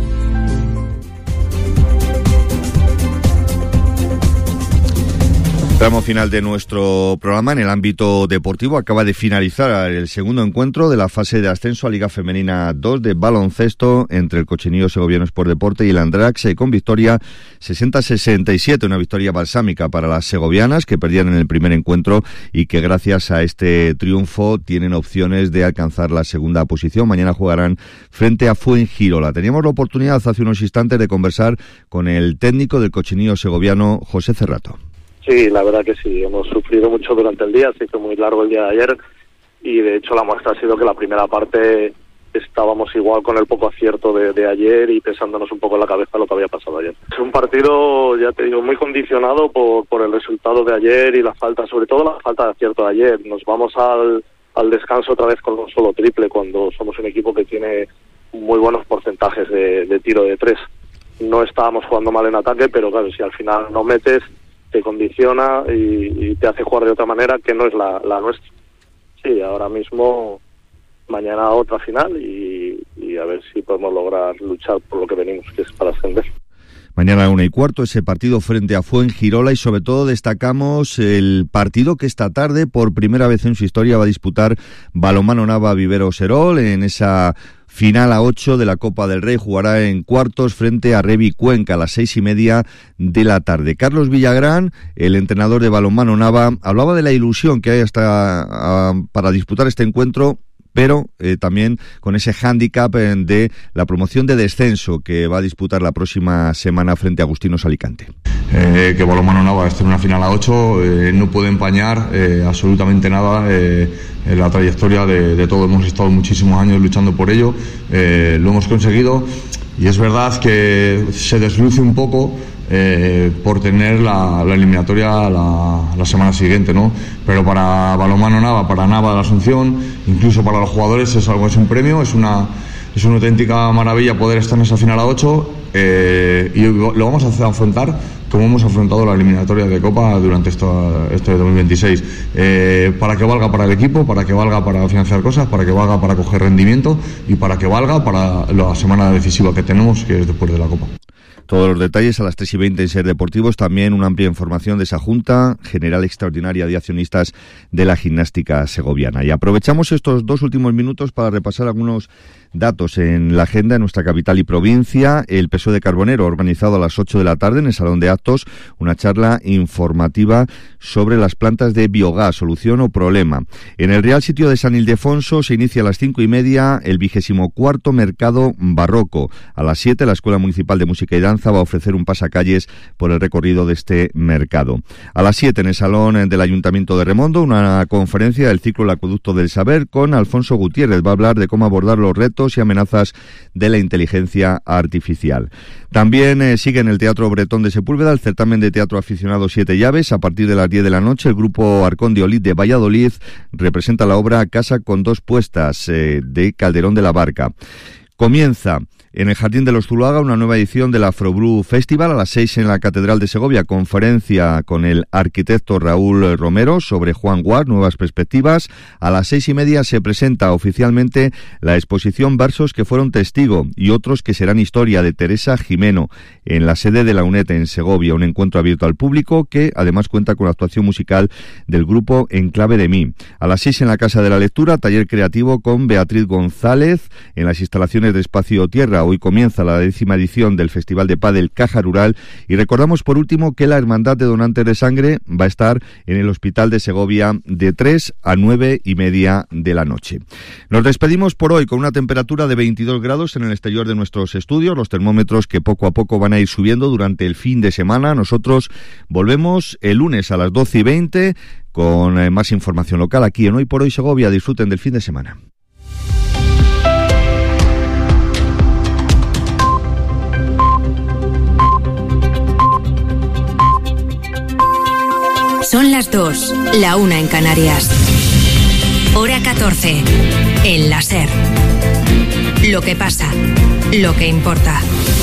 Tramo final de nuestro programa. En el ámbito deportivo acaba de finalizar el segundo encuentro de la fase de ascenso a Liga Femenina dos de baloncesto entre el Cochenío Segoviano Sport Deporte y el Andrax, con victoria sesenta a sesenta y siete, una victoria balsámica para las segovianas que perdían en el primer encuentro y que gracias a este triunfo tienen opciones de alcanzar la segunda posición. Mañana jugarán frente a Fuengirola. Teníamos la oportunidad hace unos instantes de conversar con el técnico del Cochenío Segoviano, José Cerrato. Sí, la verdad que sí, hemos sufrido mucho durante el día, se hizo muy largo el día de ayer y de hecho la muestra ha sido que la primera parte estábamos igual con el poco acierto de, de ayer y pensándonos un poco en la cabeza lo que había pasado ayer. Es un partido, ya te digo, muy condicionado por, por el resultado de ayer y la falta, sobre todo la falta de acierto de ayer. Nos vamos al, al descanso otra vez con un solo triple cuando somos un equipo que tiene muy buenos porcentajes de, de tiro de tres. No estábamos jugando mal en ataque, pero claro, si al final no metes, te condiciona y, y te hace jugar de otra manera que no es la, la nuestra. Sí, ahora mismo, mañana otra final y, y a ver si podemos lograr luchar por lo que venimos, que es para ascender. Mañana a una y cuarto ese partido frente a Fuengirola y sobre todo destacamos el partido que esta tarde por primera vez en su historia va a disputar Balonmano Nava Vivero Serol en esa final a ocho de la Copa del Rey. Jugará en cuartos frente a Revi Cuenca a las seis y media de la tarde. Carlos Villagrán, el entrenador de Balonmano Nava, hablaba de la ilusión que hay hasta uh, para disputar este encuentro, pero eh, también con ese hándicap eh, de la promoción de descenso que va a disputar la próxima semana frente a Agustinos Alicante. Eh, que Balonmano Nava esté en una final a ocho eh, no puede empañar eh, absolutamente nada eh, en la trayectoria de, de todo. Hemos estado muchísimos años luchando por ello, eh, lo hemos conseguido y es verdad que se desluce un poco Eh, por tener la, la eliminatoria la, la semana siguiente, ¿no? Pero para Balonmano Nava, para Nava de la Asunción, incluso para los jugadores es algo, es un premio, es una es una auténtica maravilla poder estar en esa final a ocho eh, y lo vamos a hacer afrontar como hemos afrontado la eliminatoria de Copa durante esto, este dos mil veintiséis, eh, para que valga para el equipo, para que valga para financiar cosas, para que valga para coger rendimiento y para que valga para la semana decisiva que tenemos, que es después de la Copa. Todos los detalles a las tres y veinte en Ser Deportivos, también una amplia información de esa Junta General Extraordinaria de Accionistas de la Gimnástica Segoviana. Y aprovechamos estos dos últimos minutos para repasar algunos datos en la agenda de nuestra capital y provincia. El P S O E de Carbonero ha organizado a las ocho de la tarde en el Salón de Actos una charla informativa sobre las plantas de biogás, solución o problema. En el Real Sitio de San Ildefonso se inicia a las cinco y media el vigésimo cuarto Mercado Barroco. A las siete la Escuela Municipal de Música y Danza va a ofrecer un pasacalles por el recorrido de este mercado. A las siete en el Salón del Ayuntamiento de Remondo una conferencia del ciclo El Acueducto del Saber con Alfonso Gutiérrez. Va a hablar de cómo abordar los retos y amenazas de la inteligencia artificial. También eh, sigue en el Teatro Bretón de Sepúlveda el certamen de teatro aficionado Siete Llaves. A partir de las diez de la noche el grupo Arcón de Olid de Valladolid representa la obra Casa con dos puestas eh, de Calderón de la Barca. Comienza en el Jardín de los Zuluaga una nueva edición del Afrobrew Festival a las seis en la Catedral de Segovia, conferencia con el arquitecto Raúl Romero sobre Juan Guas, nuevas perspectivas. A las seis y media se presenta oficialmente la exposición Versos que fueron testigo y otros que serán historia de Teresa Jimeno en la sede de la UNED en Segovia, un encuentro abierto al público que además cuenta con la actuación musical del grupo En Clave de Mí. A las seis en la Casa de la Lectura, taller creativo con Beatriz González en las instalaciones de Espacio Tierra, Hoy comienza la décima edición del Festival de Pádel Caja Rural y recordamos por último que la Hermandad de Donantes de Sangre va a estar en el Hospital de Segovia de tres a nueve y media de la noche. Nos despedimos por hoy con una temperatura de veintidós grados en el exterior de nuestros estudios, los termómetros que poco a poco van a ir subiendo durante el fin de semana. Nosotros volvemos el lunes a las doce y veinte con eh, más información local aquí en Hoy por Hoy Segovia. Disfruten del fin de semana. Son las dos, la una en Canarias. Hora catorce, el la SER. Lo que pasa, lo que importa.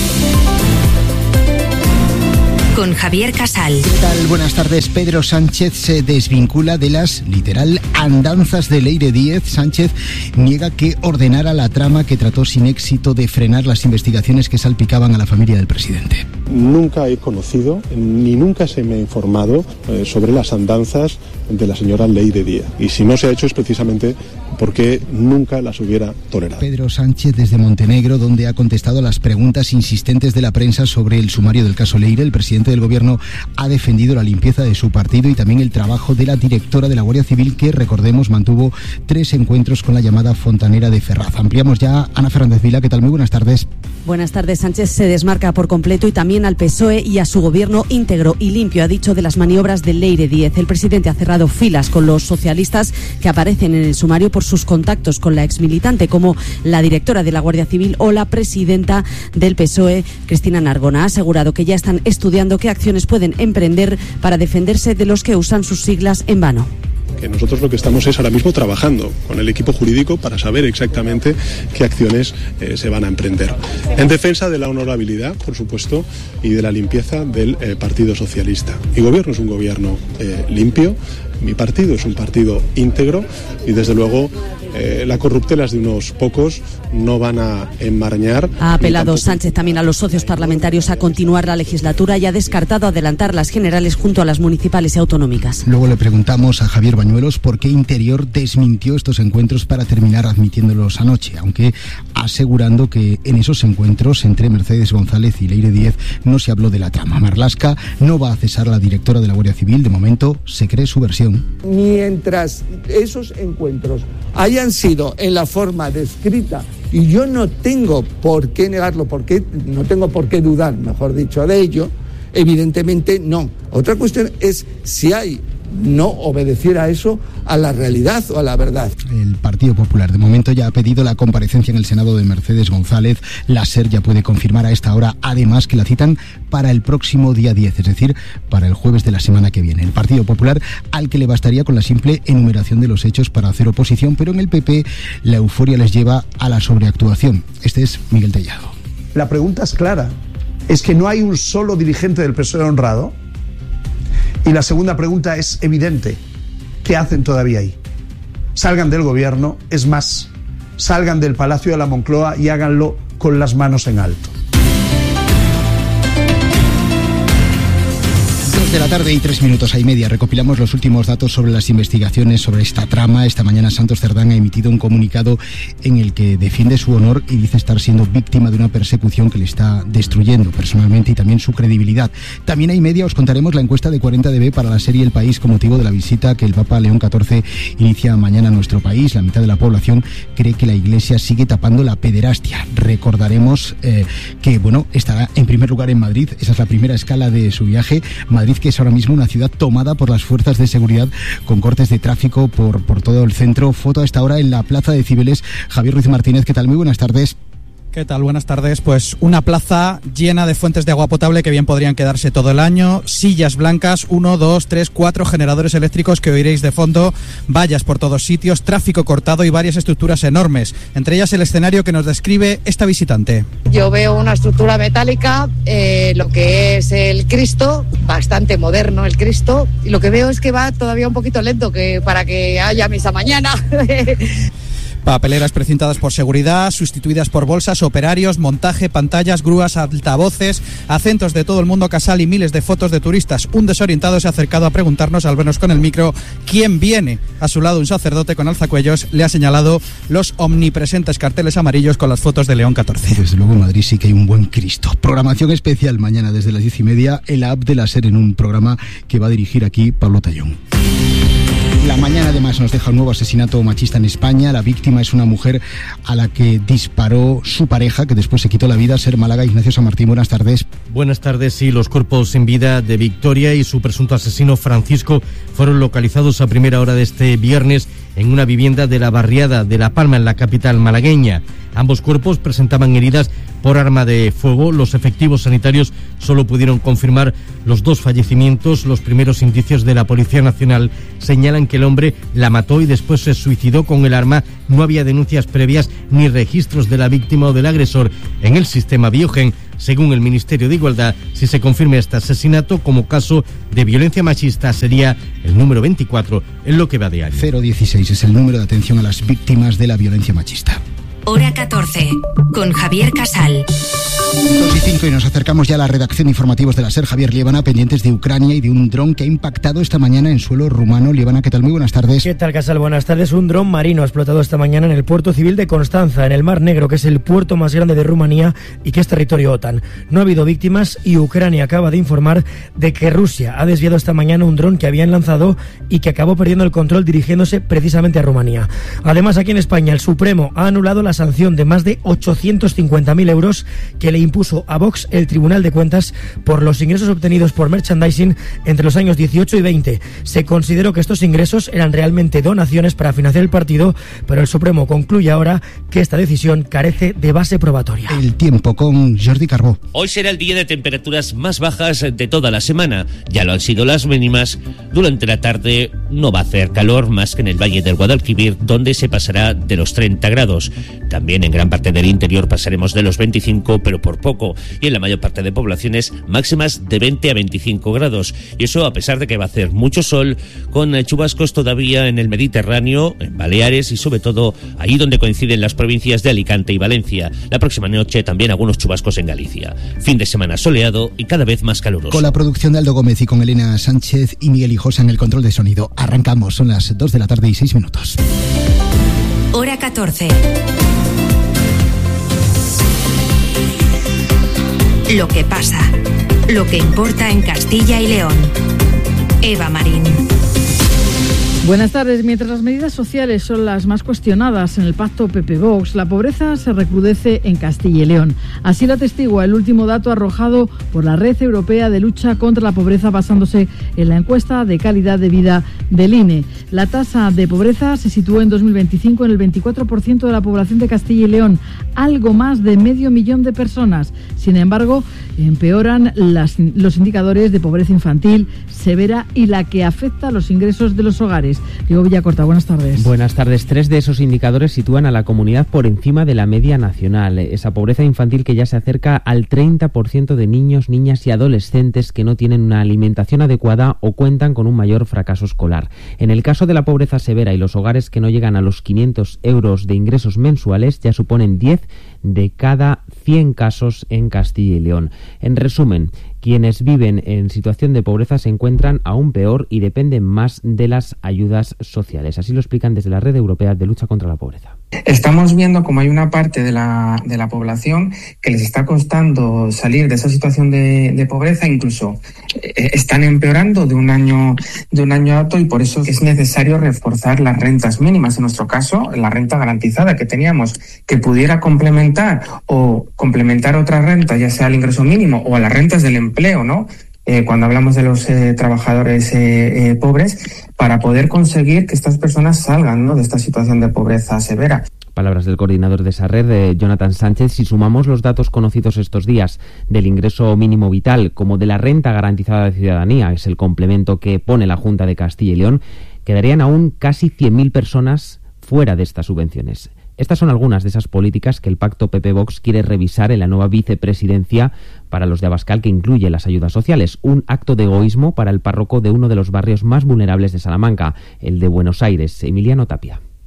Con Javier Casal. ¿Qué tal? Buenas tardes. Pedro Sánchez se desvincula de las, literal, andanzas de Leire Díez. Sánchez niega que ordenara la trama que trató sin éxito de frenar las investigaciones que salpicaban a la familia del presidente. Nunca he conocido, ni nunca se me ha informado eh, sobre las andanzas de la señora Leire Díez. Y si no se ha hecho es precisamente porque nunca las hubiera tolerado. Pedro Sánchez desde Montenegro, donde ha contestado a las preguntas insistentes de la prensa sobre el sumario del caso Leire. El presidente del gobierno ha defendido la limpieza de su partido y también el trabajo de la directora de la Guardia Civil, que, recordemos, mantuvo tres encuentros con la llamada Fontanera de Ferraz. Ampliamos ya. Ana Fernández Vila, ¿qué tal? Muy buenas tardes. Buenas tardes. Sánchez se desmarca por completo y también al P S O E y a su gobierno íntegro y limpio, ha dicho, de las maniobras de Leire Díez. El presidente ha cerrado filas con los socialistas que aparecen en el sumario por sus contactos con la exmilitante, como la directora de la Guardia Civil o la presidenta del P S O E, Cristina Narbona. Ha asegurado que ya están estudiando qué acciones pueden emprender para defenderse de los que usan sus siglas en vano. Que nosotros lo que estamos es ahora mismo trabajando con el equipo jurídico para saber exactamente qué acciones eh, se van a emprender. En defensa de la honorabilidad, por supuesto, y de la limpieza del eh, Partido Socialista. Mi gobierno es un gobierno eh, limpio, mi partido es un partido íntegro y desde luego eh, la corruptelas de unos pocos no van a enmarañar. Ha apelado Sánchez también a los socios parlamentarios a continuar la legislatura y ha descartado adelantar las generales junto a las municipales y autonómicas. Luego le preguntamos a Javier Bañuelos por qué Interior desmintió estos encuentros para terminar admitiéndolos anoche, aunque asegurando que en esos encuentros entre Mercedes González y Leire Díez no se habló de la trama. Marlaska no va a cesar a la directora de la Guardia Civil. De momento se cree su versión. Mientras esos encuentros hayan sido en la forma descrita, y yo no tengo por qué negarlo, porque no tengo por qué dudar, mejor dicho, de ello, evidentemente no. Otra cuestión es si hay no obedeciera eso a la realidad o a la verdad. El Partido Popular de momento ya ha pedido la comparecencia en el Senado de Mercedes González. La SER ya puede confirmar a esta hora, además, que la citan para el próximo día diez, es decir, para el jueves de la semana que viene. El Partido Popular, al que le bastaría con la simple enumeración de los hechos para hacer oposición, pero en el P P la euforia les lleva a la sobreactuación. Este es Miguel Tellado. La pregunta es clara. ¿Es que no hay un solo dirigente del P S O E honrado? Y la segunda pregunta es evidente. ¿Qué hacen todavía ahí? Salgan del gobierno, es más, salgan del Palacio de la Moncloa y háganlo con las manos en alto. De la tarde y tres minutos y media recopilamos los últimos datos sobre las investigaciones sobre esta trama. Esta mañana Santos Cerdán ha emitido un comunicado en el que defiende su honor y dice estar siendo víctima de una persecución que le está destruyendo personalmente y también su credibilidad. También hay media os contaremos la encuesta de cuarenta D B para la serie El País con motivo de la visita que el Papa León catorce inicia mañana a nuestro país. La mitad de la población cree que la Iglesia sigue tapando la pederastia. Recordaremos eh, que bueno estará en primer lugar en Madrid. Esa es la primera escala de su viaje. Madrid, que es ahora mismo una ciudad tomada por las fuerzas de seguridad con cortes de tráfico por, por todo el centro. Foto a esta hora en la Plaza de Cibeles. Javier Ruiz Martínez, ¿qué tal? Muy buenas tardes. ¿Qué tal? Buenas tardes. Pues una plaza llena de fuentes de agua potable que bien podrían quedarse todo el año, sillas blancas, uno, dos, tres, cuatro generadores eléctricos que oiréis de fondo, vallas por todos sitios, tráfico cortado y varias estructuras enormes, entre ellas el escenario que nos describe esta visitante. Yo veo una estructura metálica, eh, lo que es el Cristo, bastante moderno el Cristo, y lo que veo es que va todavía un poquito lento, que para que haya misa mañana. Papeleras precintadas por seguridad, sustituidas por bolsas, operarios, montaje, pantallas, grúas, altavoces, acentos de todo el mundo casal y miles de fotos de turistas. Un desorientado se ha acercado a preguntarnos, al vernos con el micro, quién viene. A su lado un sacerdote con alzacuellos le ha señalado los omnipresentes carteles amarillos con las fotos de León catorce. Desde luego en Madrid sí que hay un buen Cristo. Programación especial mañana desde las diez y media, el app de la SER en un programa que va a dirigir aquí Pablo Tallón. La mañana además nos deja un nuevo asesinato machista en España. La víctima es una mujer a la que disparó su pareja, que después se quitó la vida. SER Málaga, Ignacio San Martín, buenas tardes. Buenas tardes. Sí, los cuerpos sin vida de Victoria y su presunto asesino Francisco fueron localizados a primera hora de este viernes en una vivienda de la barriada de La Palma, en la capital malagueña. Ambos cuerpos presentaban heridas por arma de fuego. Los efectivos sanitarios solo pudieron confirmar los dos fallecimientos. Los primeros indicios de la Policía Nacional señalan que el hombre la mató y después se suicidó con el arma. No había denuncias previas ni registros de la víctima o del agresor en el sistema Biogen. Según el Ministerio de Igualdad, si se confirma este asesinato como caso de violencia machista, sería el número veinticuatro en lo que va de año. cero dieciséis es el número de atención a las víctimas de la violencia machista. Hora catorce, con Javier Casal. dos y cinco y nos acercamos ya a la redacción de informativos de la SER. Javier Liébana, pendientes de Ucrania y de un dron que ha impactado esta mañana en suelo rumano. Liébana, ¿qué tal? Muy buenas tardes. ¿Qué tal, Casal? Buenas tardes. Un dron marino ha explotado esta mañana en el puerto civil de Constanza, en el Mar Negro, que es el puerto más grande de Rumanía y que es territorio OTAN. No ha habido víctimas y Ucrania acaba de informar de que Rusia ha desviado esta mañana un dron que habían lanzado y que acabó perdiendo el control dirigiéndose precisamente a Rumanía. Además, aquí en España, el Supremo ha anulado la sanción de más de ochocientos cincuenta mil euros que le impuso a Vox el Tribunal de Cuentas por los ingresos obtenidos por merchandising entre los años dieciocho y veinte. Se consideró que estos ingresos eran realmente donaciones para financiar el partido, pero el Supremo concluye ahora que esta decisión carece de base probatoria. El tiempo con Jordi Carbó. Hoy será el día de temperaturas más bajas de toda la semana. Ya lo han sido las mínimas. Durante la tarde no va a hacer calor más que en el Valle del Guadalquivir, donde se pasará de los treinta grados. También en gran parte del interior pasaremos de los veinticinco, pero por poco. Y en la mayor parte de poblaciones máximas de veinte a veinticinco grados. Y eso a pesar de que va a hacer mucho sol, con chubascos todavía en el Mediterráneo, en Baleares y sobre todo ahí donde coinciden las provincias de Alicante y Valencia. La próxima noche también algunos chubascos en Galicia. Fin de semana soleado y cada vez más caluroso. Con la producción de Aldo Gómez y con Elena Sánchez y Miguel Hijosa en el control de sonido. Arrancamos, son las dos de la tarde y seis minutos. Hora catorce. Lo que pasa, lo que importa en Castilla y León. Eva Marín. Buenas tardes. Mientras las medidas sociales son las más cuestionadas en el pacto P P-Vox, la pobreza se recrudece en Castilla y León. Así lo atestigua el último dato arrojado por la Red Europea de Lucha contra la Pobreza, basándose en la encuesta de calidad de vida del I N E. La tasa de pobreza se situó en dos mil veinticinco en el veinticuatro por ciento de la población de Castilla y León, algo más de medio millón de personas. Sin embargo, empeoran las, los indicadores de pobreza infantil severa y la que afecta a los ingresos de los hogares. Diego Villacorta, buenas tardes. Buenas tardes. Tres de esos indicadores sitúan a la comunidad por encima de la media nacional. Esa pobreza infantil que ya se acerca al treinta por ciento de niños, niñas y adolescentes que no tienen una alimentación adecuada o cuentan con un mayor fracaso escolar. En el caso de la pobreza severa y los hogares que no llegan a los quinientos euros de ingresos mensuales, ya suponen diez de cada cien casos en Castilla y León. En resumen, quienes viven en situación de pobreza se encuentran aún peor y dependen más de las ayudas sociales. Así lo explican desde la Red Europea de Lucha contra la Pobreza. Estamos viendo como hay una parte de la, de la población que les está costando salir de esa situación de, de pobreza, incluso eh, están empeorando de un año de un año a otro, y por eso es necesario reforzar las rentas mínimas. En nuestro caso, la renta garantizada que teníamos, que pudiera complementar o complementar otra renta, ya sea el ingreso mínimo o a las rentas del empleo, ¿no? Eh, cuando hablamos de los eh, trabajadores eh, eh, pobres, para poder conseguir que estas personas salgan, ¿no?, de esta situación de pobreza severa. Palabras del coordinador de esa red, eh, Jonathan Sánchez. Si sumamos los datos conocidos estos días del ingreso mínimo vital como de la renta garantizada de ciudadanía, es el complemento que pone la Junta de Castilla y León, quedarían aún casi cien mil personas fuera de estas subvenciones. Estas son algunas de esas políticas que el pacto P P-Vox quiere revisar en la nueva vicepresidencia para los de Abascal, que incluye las ayudas sociales. Un acto de egoísmo para el párroco de uno de los barrios más vulnerables de Salamanca, el de Buenos Aires, Emiliano Tapia.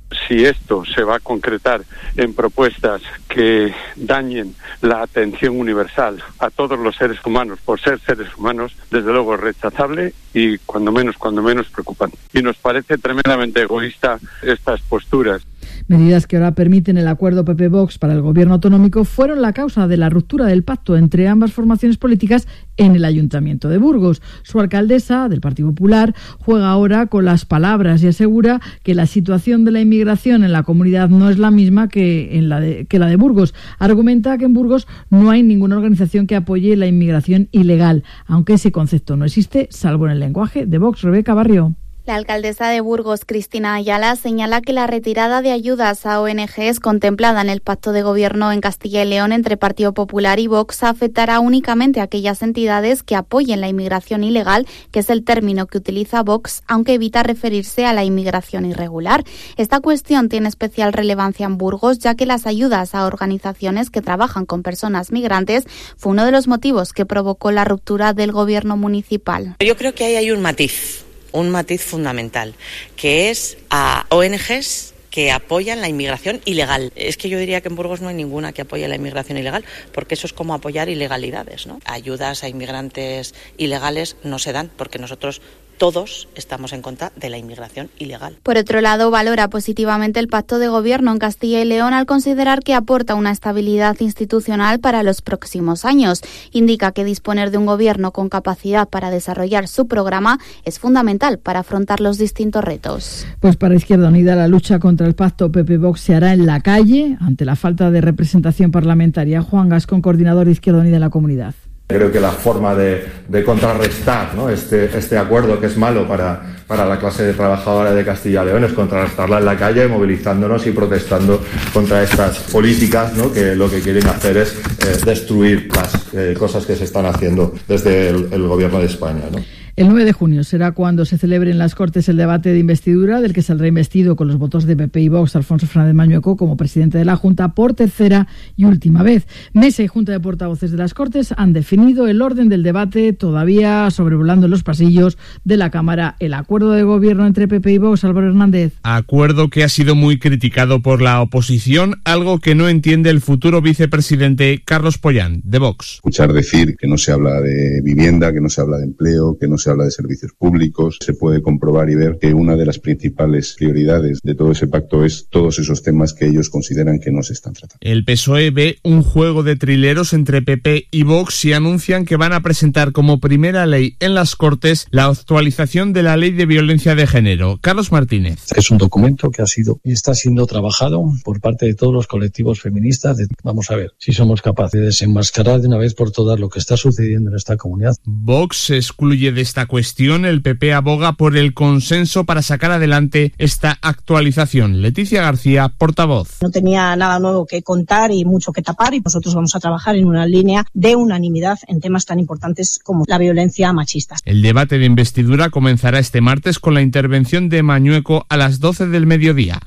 Si esto se va a concretar en propuestas que dañen la atención universal a todos los seres humanos por ser seres humanos, desde luego es rechazable y cuando menos, cuando menos preocupante. Y nos parece tremendamente egoísta estas posturas. Medidas que ahora permiten el acuerdo P P-Vox para el gobierno autonómico fueron la causa de la ruptura del pacto entre ambas formaciones políticas en el Ayuntamiento de Burgos. Su alcaldesa, del Partido Popular, juega ahora con las palabras y asegura que la situación de la inmigración en la comunidad no es la misma que, en la de, que la de Burgos. Argumenta que en Burgos no hay ninguna organización que apoye la inmigración ilegal, aunque ese concepto no existe, salvo en el lenguaje de Vox. Rebeca Barrio. La alcaldesa de Burgos, Cristina Ayala, señala que la retirada de ayudas a O N Ges contemplada en el pacto de gobierno en Castilla y León entre Partido Popular y Vox afectará únicamente a aquellas entidades que apoyen la inmigración ilegal, que es el término que utiliza Vox, aunque evita referirse a la inmigración irregular. Esta cuestión tiene especial relevancia en Burgos, ya que las ayudas a organizaciones que trabajan con personas migrantes fue uno de los motivos que provocó la ruptura del gobierno municipal. Yo creo que ahí hay un matiz. un matiz fundamental, que es a O N Ges que apoyan la inmigración ilegal. Es que yo diría que en Burgos no hay ninguna que apoye la inmigración ilegal, porque eso es como apoyar ilegalidades, ¿no? Ayudas a inmigrantes ilegales no se dan, porque nosotros todos estamos en contra de la inmigración ilegal. Por otro lado, valora positivamente el pacto de gobierno en Castilla y León al considerar que aporta una estabilidad institucional para los próximos años. Indica que disponer de un gobierno con capacidad para desarrollar su programa es fundamental para afrontar los distintos retos. Pues para Izquierda Unida la lucha contra el pacto P P-Vox se hará en la calle ante la falta de representación parlamentaria. Juan Gascón, coordinador de Izquierda Unida en la comunidad. Creo que la forma de, de contrarrestar, ¿no?, este, este acuerdo que es malo para, para la clase trabajadora de Castilla y León es contrarrestarla en la calle, movilizándonos y protestando contra estas políticas, ¿no?, que lo que quieren hacer es eh, destruir las eh, cosas que se están haciendo desde el, el gobierno de España, ¿no? El nueve de junio será cuando se celebre en las Cortes el debate de investidura, del que saldrá investido con los votos de P P y Vox Alfonso Fernández Mañueco como presidente de la Junta por tercera y última vez. Mesa y Junta de Portavoces de las Cortes han definido el orden del debate, todavía sobrevolando en los pasillos de la Cámara el acuerdo de gobierno entre P P y Vox. Álvaro Hernández. Acuerdo que ha sido muy criticado por la oposición, algo que no entiende el futuro vicepresidente Carlos Pollán, de Vox. Escuchar decir que no se habla de vivienda, que no se habla de empleo, que no se se habla de servicios públicos, se puede comprobar y ver que una de las principales prioridades de todo ese pacto es todos esos temas que ellos consideran que no se están tratando. El P S O E ve un juego de trileros entre P P y Vox y anuncian que van a presentar como primera ley en las Cortes la actualización de la Ley de Violencia de Género. Carlos Martínez. Es un documento que ha sido y está siendo trabajado por parte de todos los colectivos feministas. De, vamos a ver si somos capaces de desenmascarar de una vez por todas lo que está sucediendo en esta comunidad. Vox se excluye de esta cuestión. El P P aboga por el consenso para sacar adelante esta actualización. Leticia García, portavoz. No tenía nada nuevo que contar y mucho que tapar, y nosotros vamos a trabajar en una línea de unanimidad en temas tan importantes como la violencia machista. El debate de investidura comenzará este martes con la intervención de Mañueco a las doce del mediodía.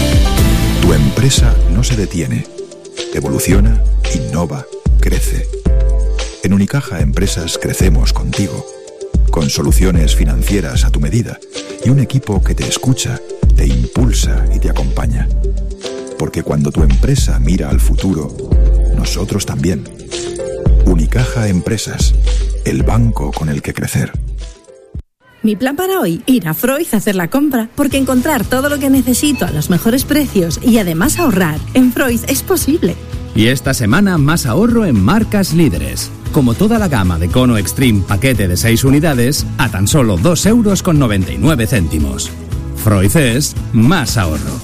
Tu empresa no se detiene. Evoluciona, innova, crece. En Unicaja Empresas crecemos contigo, con soluciones financieras a tu medida y un equipo que te escucha, te impulsa y te acompaña. Porque cuando tu empresa mira al futuro, nosotros también. Unicaja Empresas, el banco con el que crecer. Mi plan para hoy, ir a Freud a hacer la compra, porque encontrar todo lo que necesito a los mejores precios y además ahorrar en Freud es posible. Y esta semana más ahorro en marcas líderes. Como toda la gama de Cono Extreme paquete de seis unidades a tan solo dos euros con noventa y nueve céntimos. Freud es más ahorro.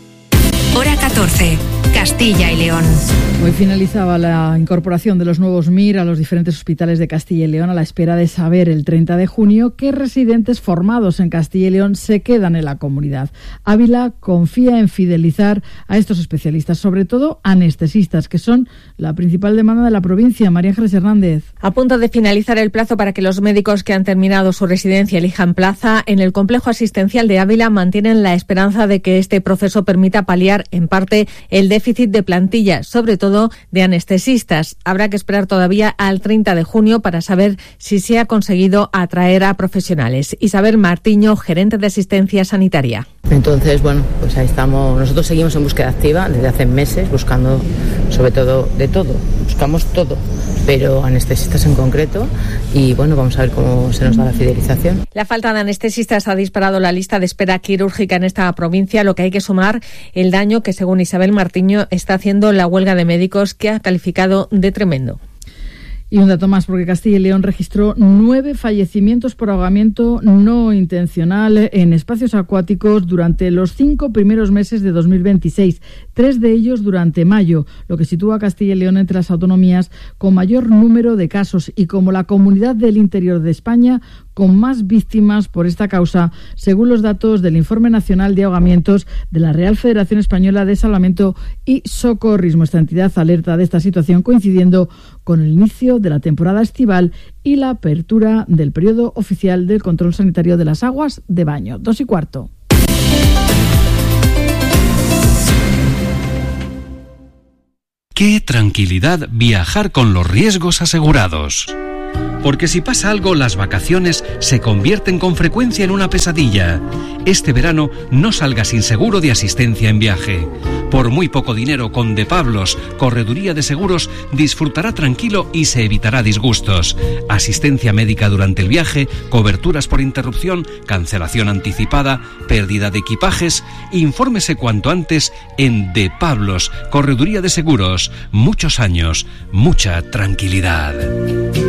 Hora catorce. Castilla y León. Hoy finalizaba la incorporación de los nuevos M I R a los diferentes hospitales de Castilla y León a la espera de saber el treinta de junio qué residentes formados en Castilla y León se quedan en la comunidad. Ávila confía en fidelizar a estos especialistas, sobre todo anestesistas, que son la principal demanda de la provincia. María Ángeles Hernández. A punto de finalizar el plazo para que los médicos que han terminado su residencia elijan plaza, en el complejo asistencial de Ávila mantienen la esperanza de que este proceso permita paliar en parte el déficit de plantilla, sobre todo de anestesistas. Habrá que esperar todavía al treinta de junio para saber si se ha conseguido atraer a profesionales. Isabel Martiño, gerente de asistencia sanitaria. Entonces, bueno, pues ahí estamos. Nosotros seguimos en búsqueda activa desde hace meses, buscando sobre todo de todo. Buscamos todo, pero anestesistas en concreto. Y bueno, vamos a ver cómo se nos da la fidelización. La falta de anestesistas ha disparado la lista de espera quirúrgica en esta provincia, lo que hay que sumar el daño que, según Isabel Martiño, está haciendo la huelga de médicos, que ha calificado de tremendo. Y un dato más, porque Castilla y León registró nueve fallecimientos por ahogamiento no intencional en espacios acuáticos durante los cinco primeros meses de dos mil veintiséis, tres de ellos durante mayo, lo que sitúa a Castilla y León entre las autonomías con mayor número de casos y como la comunidad del interior de España con más víctimas por esta causa, según los datos del Informe Nacional de Ahogamientos de la Real Federación Española de Salvamento y Socorrismo. Esta entidad alerta de esta situación coincidiendo con el inicio de la temporada estival y la apertura del periodo oficial del control sanitario de las aguas de baño. Dos y cuarto. Qué tranquilidad viajar con los riesgos asegurados. Porque si pasa algo, las vacaciones se convierten con frecuencia en una pesadilla. Este verano no salga sin seguro de asistencia en viaje. Por muy poco dinero, con De Pablos, Correduría de Seguros, disfrutará tranquilo y se evitará disgustos. Asistencia médica durante el viaje, coberturas por interrupción, cancelación anticipada, pérdida de equipajes. Infórmese cuanto antes en De Pablos, Correduría de Seguros. Muchos años, mucha tranquilidad.